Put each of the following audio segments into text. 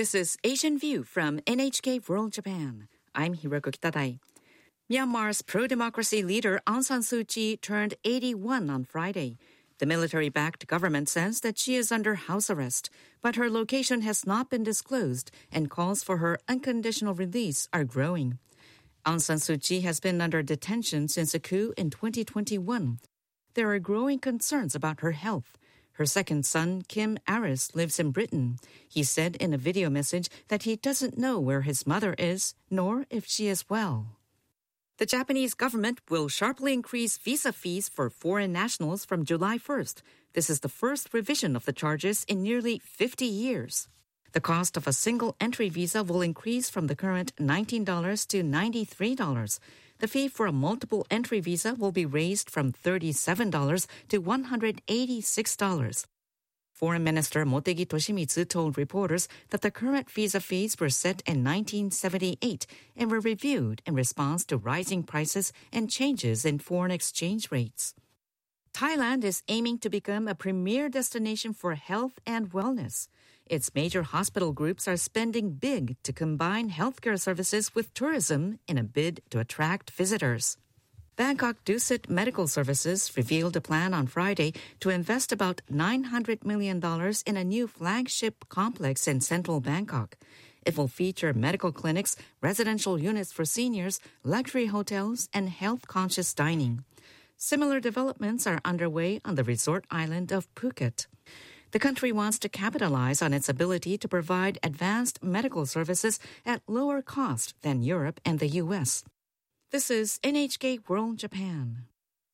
This is Asian View from NHK World Japan. I'm Hiroko Kitadai. Myanmar's pro-democracy leader Aung San Suu Kyi turned 81 on Friday. The military-backed government says that she is under house arrest, but her location has not been disclosed and calls for her unconditional release are growing. Aung San Suu Kyi has been under detention since a coup in 2021. There are growing concerns about her health. Her second son, Kim Aris, lives in Britain. He said in a video message that he doesn't know where his mother is, nor if she is well. The Japanese government will sharply increase visa fees for foreign nationals from July 1st. This is the first revision of the charges in nearly 50 years. The cost of a single entry visa will increase from the current $19 to $93. The fee for a multiple entry visa will be raised from $37 to $186. Foreign Minister Motegi Toshimitsu told reporters that the current visa fees were set in 1978 and were reviewed in response to rising prices and changes in foreign exchange rates. Thailand is aiming to become a premier destination for health and wellness. Its major hospital groups are spending big to combine healthcare services with tourism in a bid to attract visitors. Bangkok Dusit Medical Services revealed a plan on Friday to invest about $900 million in a new flagship complex in central Bangkok. It will feature medical clinics, residential units for seniors, luxury hotels, and health-conscious dining. Similar developments are underway on the resort island of Phuket. The country wants to capitalize on its ability to provide advanced medical services at lower cost than Europe and the U.S. This is NHK World Japan.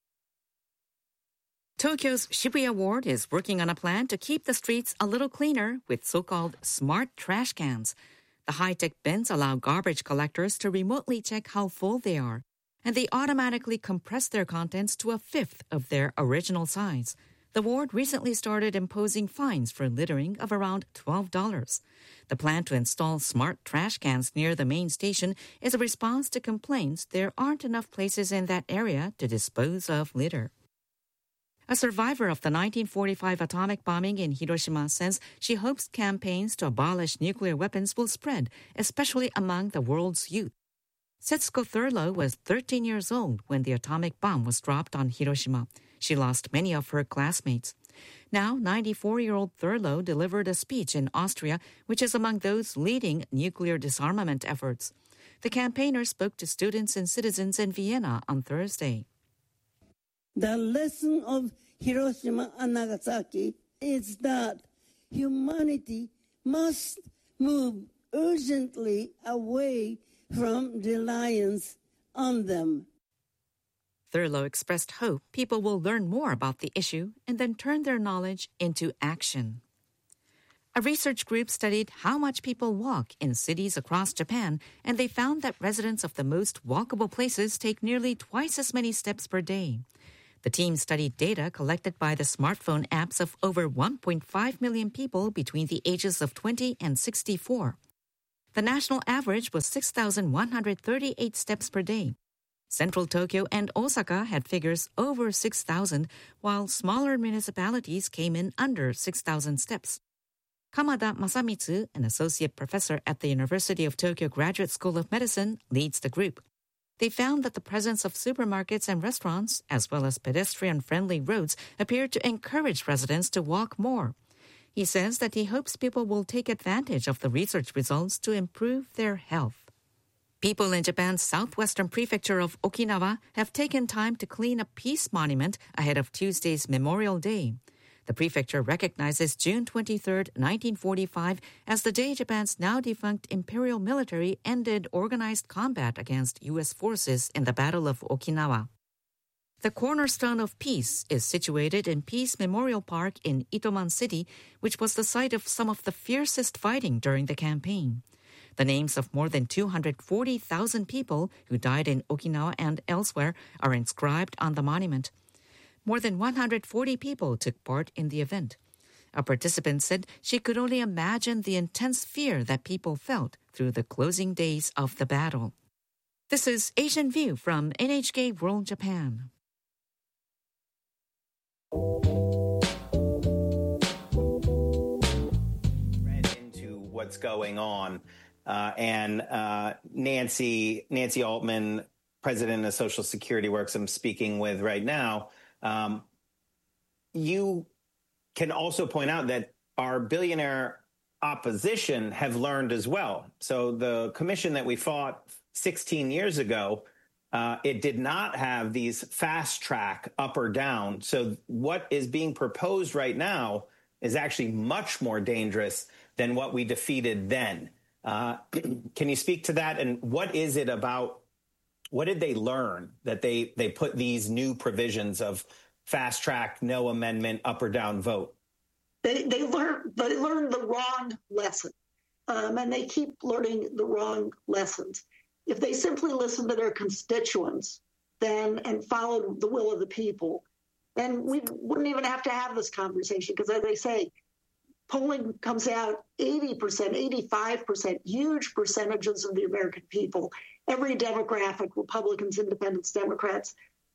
Tokyo's Shibuya Ward is working on a plan to keep the streets a little cleaner with so-called smart trash cans. The high-tech bins allow garbage collectors to remotely check how full they are, and they automatically compress their contents to a fifth of their original size. The ward recently started imposing fines for littering of around $12. The plan to install smart trash cans near the main station is a response to complaints there aren't enough places in that area to dispose of litter. A survivor of the 1945 atomic bombing in Hiroshima says she hopes campaigns to abolish nuclear weapons will spread, especially among the world's youth. Setsuko Thurlow was 13 years old when the atomic bomb was dropped on Hiroshima. She lost many of her classmates. Now, 94-year-old Thurlow delivered a speech in Austria, which is among those leading nuclear disarmament efforts. The campaigner spoke to students and citizens in Vienna on Thursday. The lesson of Hiroshima and Nagasaki is that humanity must move urgently away from reliance on them. Thurlow expressed hope people will learn more about the issue and then turn their knowledge into action. A research group studied how much people walk in cities across Japan, and they found that residents of the most walkable places take nearly twice as many steps per day. The team studied data collected by the smartphone apps of over 1.5 million people between the ages of 20 and 64. The national average was 6,138 steps per day. Central Tokyo and Osaka had figures over 6,000, while smaller municipalities came in under 6,000 steps. Kamada Masamitsu, an associate professor at the University of Tokyo Graduate School of Medicine, leads the group. They found that the presence of supermarkets and restaurants, as well as pedestrian-friendly roads, appeared to encourage residents to walk more. He says that he hopes people will take advantage of the research results to improve their health. People in Japan's southwestern prefecture of Okinawa have taken time to clean a peace monument ahead of Tuesday's Memorial Day. The prefecture recognizes June 23, 1945, as the day Japan's now-defunct imperial military ended organized combat against U.S. forces in the Battle of Okinawa. The cornerstone of peace is situated in Peace Memorial Park in Itoman City, which was the site of some of the fiercest fighting during the campaign. The names of more than 240,000 people who died in Okinawa and elsewhere are inscribed on the monument. More than 140 people took part in the event. A participant said she could only imagine the intense fear that people felt through the closing days of the battle. This is Asian View from NHK World Japan. what's going on. And Nancy Altman, president of Social Security Works, I'm speaking with right now, you can also point out that our billionaire opposition have learned as well. So the commission that we fought 16 years ago, it did not have these fast track up or down. So what is being proposed right now is actually much more dangerous than what we defeated then. Can you speak to that? And what is it about? What did they learn that they put these new provisions of fast track, no amendment, up or down vote? They learned the wrong lesson, and they keep learning the wrong lessons. If they simply listened to their constituents and followed the will of the people, then we wouldn't even have to have this conversation, because as they say, polling comes out 80%, 85%, huge percentages of the American people, every demographic, Republicans, Independents, Democrats,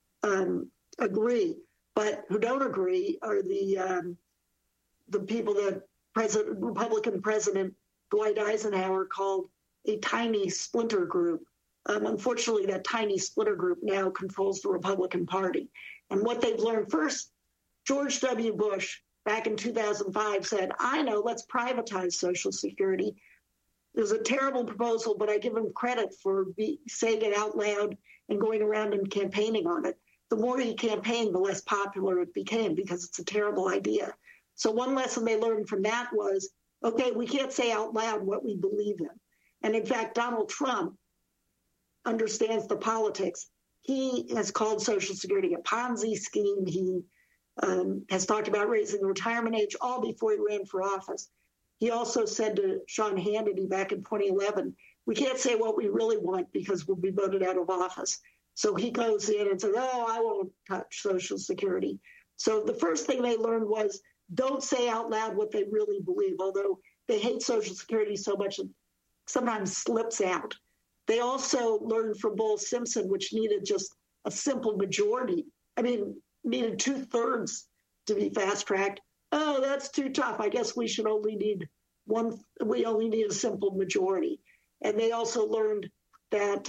agree. But who don't agree are the people that Republican President Dwight Eisenhower called a tiny splinter group. Unfortunately, that tiny splinter group now controls the Republican Party. And what they've learned first, George W. Bush back in 2005 said, I know, let's privatize Social Security. It was a terrible proposal, but I give him credit for saying it out loud and going around and campaigning on it. The more he campaigned, the less popular it became, because it's a terrible idea. So one lesson they learned from that was, okay, we can't say out loud what we believe in. And in fact, Donald Trump understands the politics. He has called Social Security a Ponzi scheme. He has talked about raising the retirement age all before he ran for office. He also said to Sean Hannity back in 2011, we can't say what we really want because we'll be voted out of office. So he goes in and says, oh, I won't touch Social Security. So the first thing they learned was, don't say out loud what they really believe, although they hate Social Security so much it sometimes slips out. They also learned from Bull Simpson, which needed just a simple majority. Needed 2/3 to be fast-tracked. Oh, that's too tough. I guess we should only need one. We only need a simple majority. And they also learned that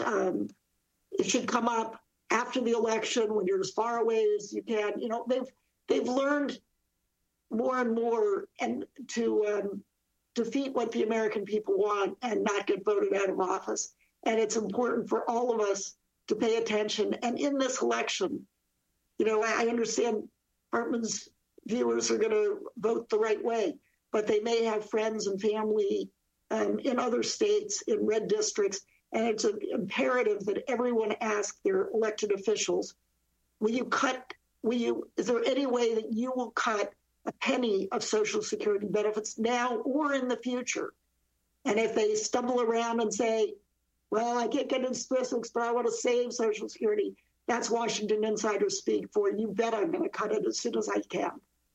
it should come up after the election when you're as far away as you can. You know, they've learned more and more and to defeat what the American people want and not get voted out of office. And it's important for all of us to pay attention. And in this election, you know, I understand Hartman's viewers are going to vote the right way, but they may have friends and family in other states, in red districts, and it's imperative that everyone ask their elected officials, is there any way that you will cut a penny of Social Security benefits now or in the future? And if they stumble around and say, well, I can't get into specifics, but I want to save Social Security, that's Washington insider speak for, you bet I'm going to cut it as soon as I can.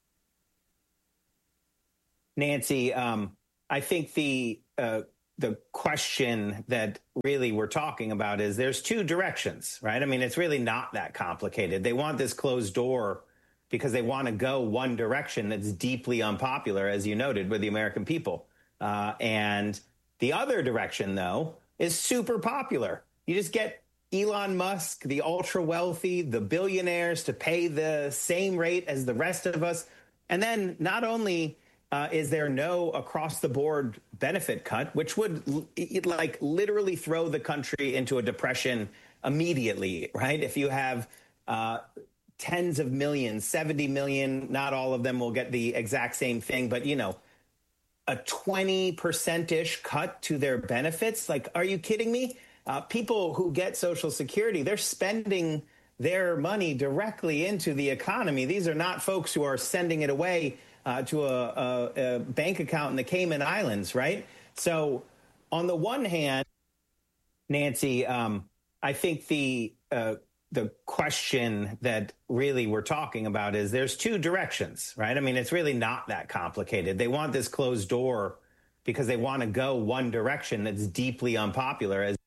Nancy, I think the question that really we're talking about is there's two directions, right? I mean, it's really not that complicated. They want this closed door because they want to go one direction that's deeply unpopular, as you noted, with the American people. And the other direction, though, is super popular. You just get Elon Musk, the ultra wealthy, the billionaires to pay the same rate as the rest of us. And then not only is there no across the board benefit cut, which would literally throw the country into a depression immediately, right? If you have tens of millions, 70 million, not all of them will get the exact same thing, but, you know, a 20%-ish cut to their benefits. Like, are you kidding me? People who get Social Security, they're spending their money directly into the economy. These are not folks who are sending it away to a bank account in the Cayman Islands, right? So on the one hand, Nancy, I think the question that really we're talking about is there's two directions, right? I mean, it's really not that complicated. They want this closed door because they want to go one direction that's deeply unpopular. As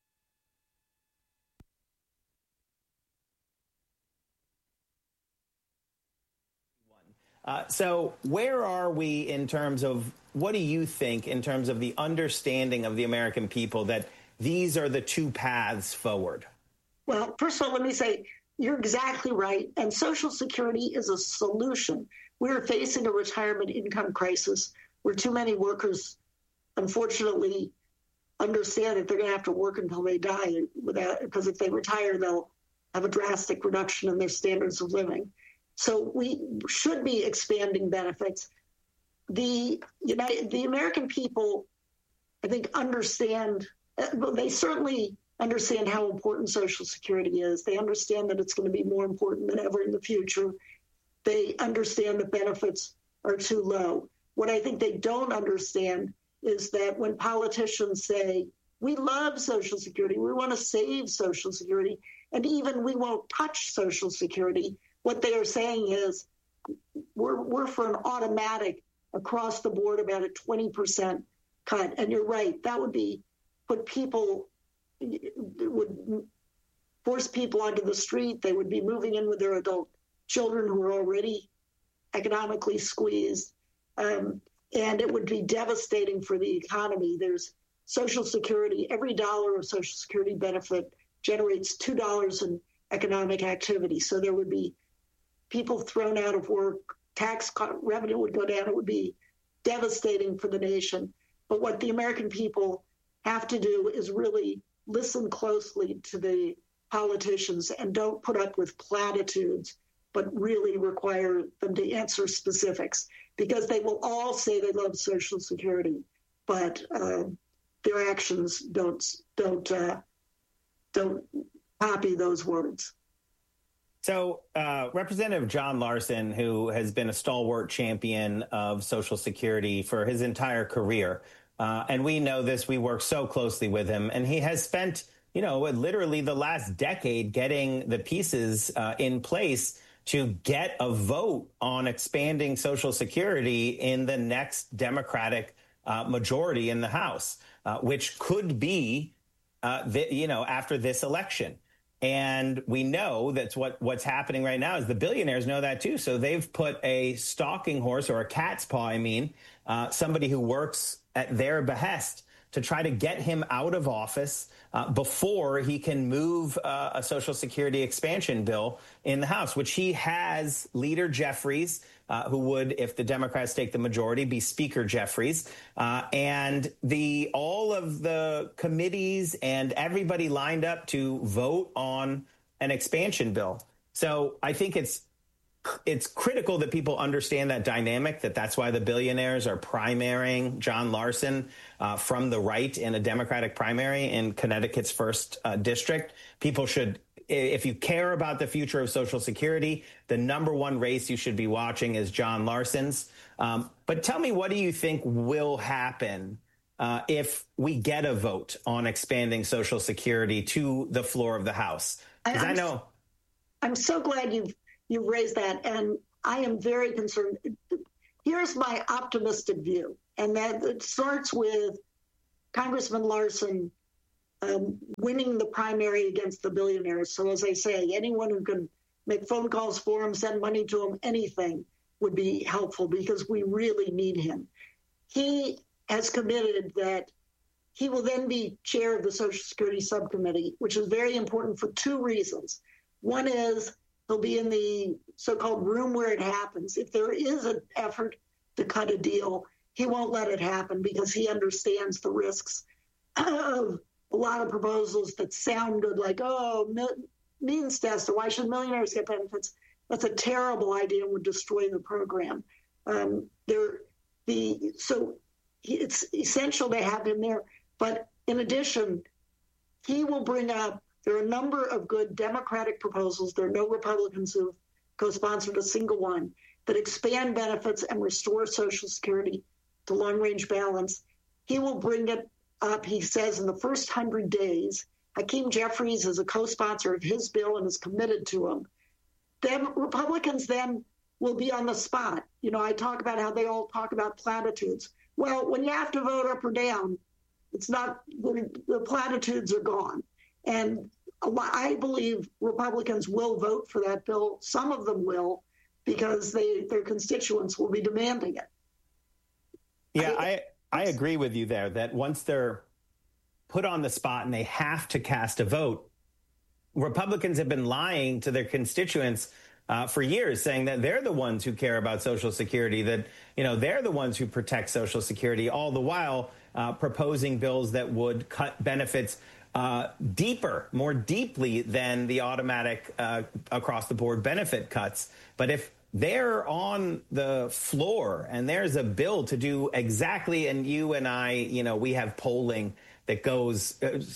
so where are we in terms of what do you think in terms of the understanding of the American people that these are the two paths forward? Well, first of all, let me say, you're exactly right. And Social Security is a solution. We're facing a retirement income crisis where too many workers, unfortunately, understand that they're going to have to work until they die because if they retire, they'll have a drastic reduction in their standards of living. So we should be expanding benefits. The American people, I think, understand, well, they certainly understand how important Social Security is. They understand that it's going to be more important than ever in the future. They understand that benefits are too low. What I think they don't understand is that when politicians say, we love Social Security, we want to save Social Security, and even we won't touch Social Security, what they are saying is we're for an automatic across the board about a 20% cut. And you're right, that would would force people onto the street. They would be moving in with their adult children who are already economically squeezed. And it would be devastating for the economy. There's Social Security. Every dollar of Social Security benefit generates $2 in economic activity. So there would be people thrown out of work. Tax revenue would go down. It would be devastating for the nation. But what the American people have to do is really listen closely to the politicians and don't put up with platitudes, but really require them to answer specifics, because they will all say they love Social Security, but their actions don't copy those words. So Representative John Larson, who has been a stalwart champion of Social Security for his entire career, and we know this, we work so closely with him, and he has spent, literally the last decade getting the pieces in place to get a vote on expanding Social Security in the next Democratic majority in the House, which could be, after this election. And we know that's what's happening right now is the billionaires know that, too. So they've put a stalking horse, or a cat's paw, somebody who works at their behest to try to get him out of office before he can move a Social Security expansion bill in the House, which he has Leader Jeffries, who would, if the Democrats take the majority, be Speaker Jeffries, and all of the committees and everybody lined up to vote on an expansion bill. So I think it's critical that people understand that dynamic, that's why the billionaires are primarying John Larson from the right in a Democratic primary in Connecticut's 1st district. People should, if you care about the future of Social Security, the number one race you should be watching is John Larson's. But tell me, what do you think will happen if we get a vote on expanding Social Security to the floor of the House? Because I know. I'm so glad you've raised that, and I am very concerned. Here's my optimistic view, and that it starts with Congressman Larson winning the primary against the billionaires. So as I say, anyone who can make phone calls for him, send money to him, anything would be helpful, because we really need him. He has committed that he will then be chair of the Social Security Subcommittee, which is very important for two reasons. One is he'll be in the so-called room where it happens. If there is an effort to cut a deal, he won't let it happen, because he understands the risks of a lot of proposals that sound good, like, means test, or why should millionaires get benefits? That's a terrible idea and would destroy the program. So it's essential to have him there. But in addition, he will bring up, there are a number of good Democratic proposals. There are no Republicans who've co-sponsored a single one, that expand benefits and restore Social Security to long-range balance. He will bring it up, he says, in the first 100 days. Hakeem Jeffries is a co-sponsor of his bill and is committed to him. Then Republicans then will be on the spot. I talk about how they all talk about platitudes. Well, when you have to vote up or down, it's not, the platitudes are gone. And I believe Republicans will vote for that bill. Some of them will, because their constituents will be demanding it. Yeah, I agree with you there that once they're put on the spot and they have to cast a vote, Republicans have been lying to their constituents for years, saying that they're the ones who care about Social Security, that, you know, they're the ones who protect Social Security, all the while proposing bills that would cut benefits deeper, more deeply than the automatic across the board benefit cuts. But if they're on the floor and there's a bill to do exactly, and you and I, you know, we have polling that goes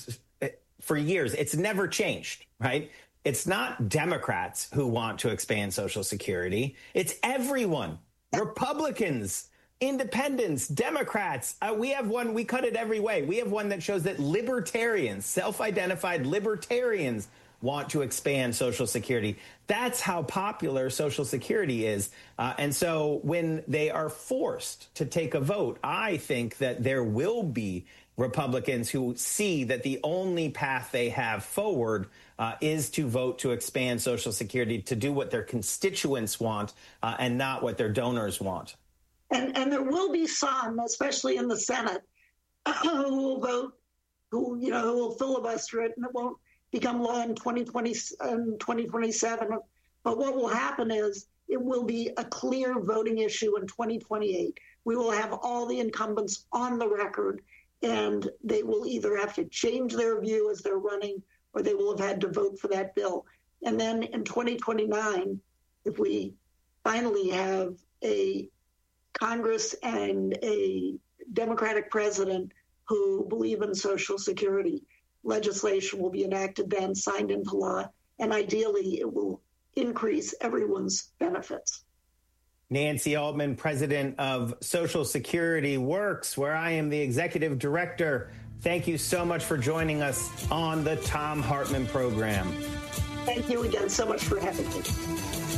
for years, it's never changed, right? It's not Democrats who want to expand Social Security. It's everyone, Republicans, independents, Democrats. We have one, we cut it every way. We have one that shows that libertarians, self-identified libertarians, want to expand Social Security. That's how popular Social Security is. And so when they are forced to take a vote, I think that there will be Republicans who see that the only path they have forward is to vote to expand Social Security, to do what their constituents want and not what their donors want. And there will be some, especially in the Senate, who will vote, who will filibuster it, and it won't become law in 2020 and 2027. But what will happen is it will be a clear voting issue in 2028. We will have all the incumbents on the record, and they will either have to change their view as they're running, or they will have had to vote for that bill. And then in 2029, if we finally have a Congress and a Democratic president who believe in Social Security, legislation will be enacted then, signed into law, and ideally it will increase everyone's benefits. Nancy Altman, president of Social Security Works, where I am the executive director. Thank you so much for joining us on the Thom Hartmann program. Thank you again so much for having me.